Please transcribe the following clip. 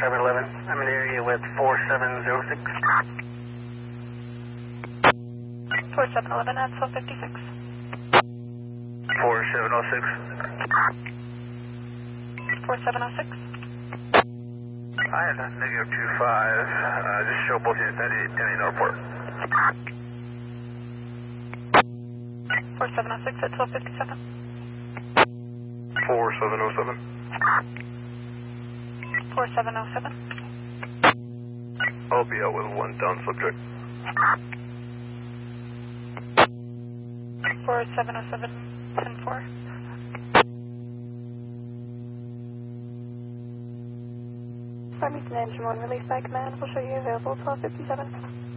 4711. I'm in the area with 4706. 4711 at 1256. 4706. 4706. I have negative 25. Just show both units 9810 Northport. 4706 at 1257. 4707. 4707. I'll be out with one down subject. 4707, 10-4. Farmington Engine 1, release by command. We'll show you available 1257.